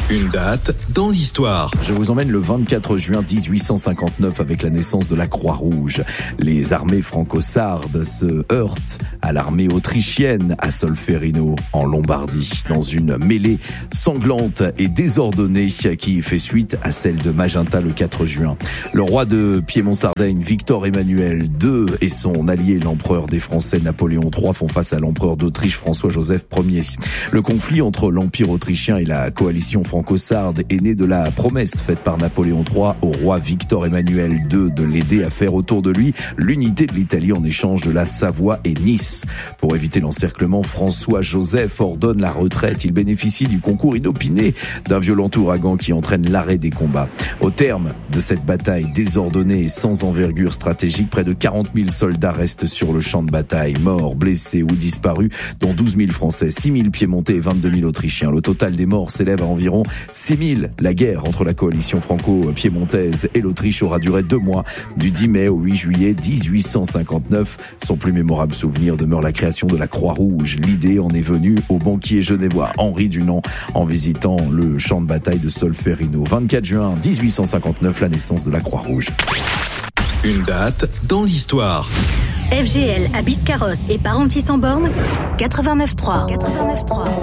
Une date dans l'histoire. Je vous emmène le 24 juin 1859 avec la naissance de la Croix-Rouge. Les armées franco-sardes se heurtent à l'armée autrichienne à Solferino, en Lombardie, dans une mêlée sanglante et désordonnée qui fait suite à celle de Magenta le 4 juin. Le roi de Piémont-Sardaigne, Victor Emmanuel II, et son allié, l'empereur des Français, Napoléon III, font face à l'empereur d'Autriche, François-Joseph Ier. Le conflit entre l'Empire autrichien et la coalition franco-sarde est né de la promesse faite par Napoléon III au roi Victor Emmanuel II de l'aider à faire autour de lui l'unité de l'Italie en échange de la Savoie et Nice. Pour éviter l'encerclement, François-Joseph ordonne la retraite. Il bénéficie du concours inopiné d'un violent ouragan qui entraîne l'arrêt des combats. Au terme de cette bataille désordonnée et sans envergure stratégique, près de 40 000 soldats restent sur le champ de bataille, morts, blessés ou disparus, dont 12 000 Français, 6 000 Piémontais et 22 000 Autrichiens. Le total des morts s'élève à environ 6 000. La guerre entre la coalition franco-piémontaise et l'Autriche aura duré 2 mois, du 10 mai au 8 juillet 1859. Son plus mémorable souvenir demeure la création de la Croix-Rouge. L'idée en est venue au banquier genevois Henri Dunant en visitant le champ de bataille de Solferino. 24 juin 1859, la naissance de la Croix-Rouge. Une date dans l'histoire. FGL à Biscarrosse et Parentis en borne 89.3.